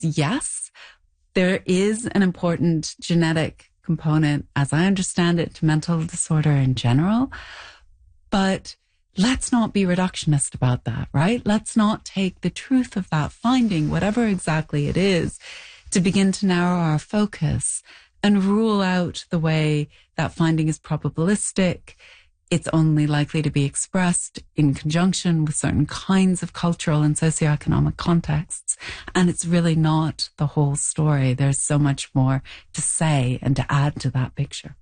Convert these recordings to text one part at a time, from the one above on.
yes, there is an important genetic component, as I understand it, to mental disorder in general. But let's not be reductionist about that, right? Let's not take the truth of that finding, whatever exactly it is, to begin to narrow our focus and rule out the way that finding is probabilistic. It's only likely to be expressed in conjunction with certain kinds of cultural and socioeconomic contexts. And it's really not the whole story. There's so much more to say and to add to that picture.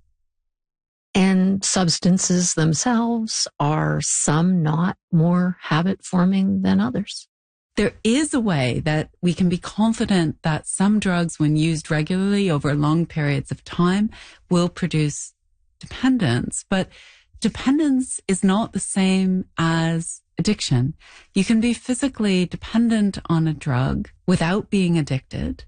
And substances themselves, are some not more habit forming than others? There is a way that we can be confident that some drugs, when used regularly over long periods of time, will produce dependence. But dependence is not the same as addiction. You can be physically dependent on a drug without being addicted.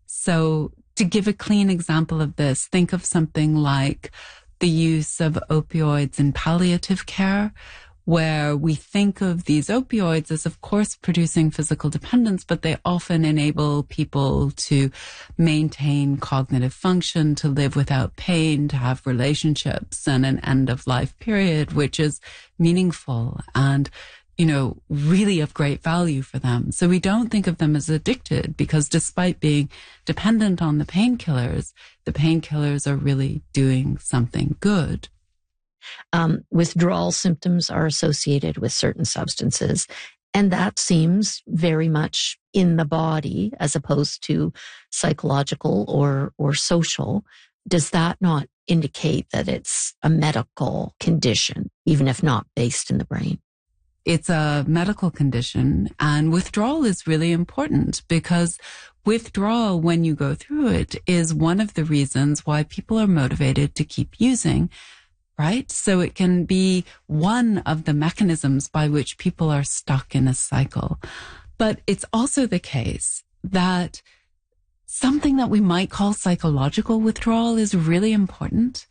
So to give a clean example of this, think of something like the use of opioids in palliative care, where we think of these opioids as, of course, producing physical dependence, but they often enable people to maintain cognitive function, to live without pain, to have relationships and an end-of-life period, which is meaningful and, really of great value for them. So we don't think of them as addicted because despite being dependent on the painkillers are really doing something good. Withdrawal symptoms are associated with certain substances, and that seems very much in the body as opposed to psychological or social. Does that not indicate that it's a medical condition, even if not based in the brain? It's a medical condition, and withdrawal is really important because withdrawal, when you go through it, is one of the reasons why people are motivated to keep using. Right? So it can be one of the mechanisms by which people are stuck in a cycle. But it's also the case that something that we might call psychological withdrawal is really important.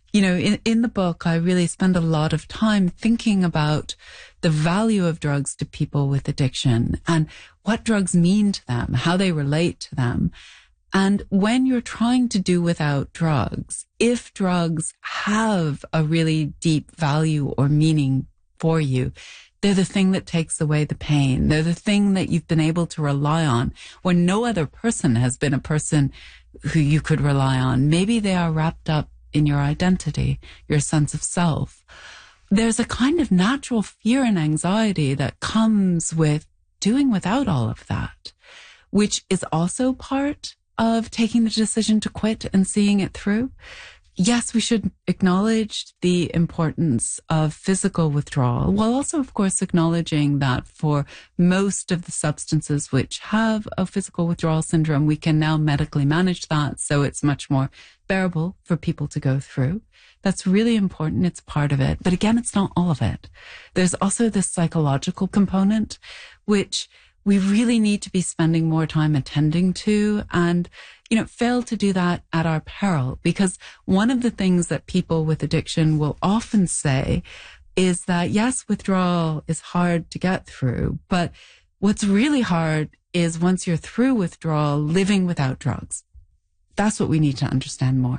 In the book, I really spend a lot of time thinking about the value of drugs to people with addiction and what drugs mean to them, how they relate to them. And when you're trying to do without drugs, if drugs have a really deep value or meaning for you, they're the thing that takes away the pain. They're the thing that you've been able to rely on when no other person has been a person who you could rely on. Maybe they are wrapped up in your identity, your sense of self. There's a kind of natural fear and anxiety that comes with doing without all of that, which is also part of taking the decision to quit and seeing it through. Yes, we should acknowledge the importance of physical withdrawal, while also, of course, acknowledging that for most of the substances which have a physical withdrawal syndrome, we can now medically manage that, so it's much more bearable for people to go through. That's really important. It's part of it. But again, it's not all of it. There's also this psychological component, which we really need to be spending more time attending to and, fail to do that at our peril. Because one of the things that people with addiction will often say is that, yes, withdrawal is hard to get through, but what's really hard is once you're through withdrawal, living without drugs. That's what we need to understand more.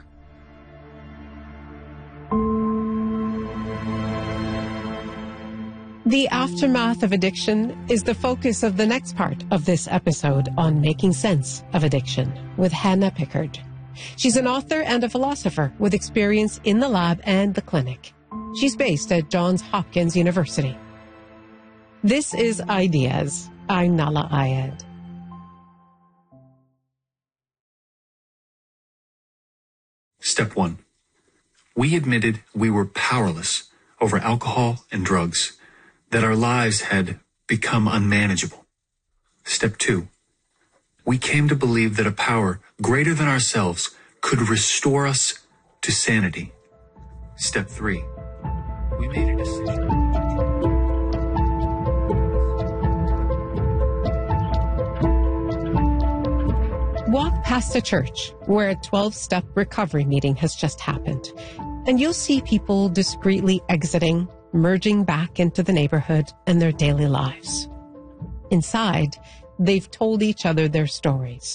The aftermath of addiction is the focus of the next part of this episode on Making Sense of Addiction with Hannah Pickard. She's an author and a philosopher with experience in the lab and the clinic. She's based at Johns Hopkins University. This is Ideas. I'm Nahlah Ayed. Step 1. We admitted we were powerless over alcohol and drugs, that our lives had become unmanageable. Step 2. We came to believe that a power greater than ourselves could restore us to sanity. Step 3. We made a decision. Walk past a church where a 12-step recovery meeting has just happened, and you'll see people discreetly exiting, merging back into the neighborhood and their daily lives. Inside, they've told each other their stories.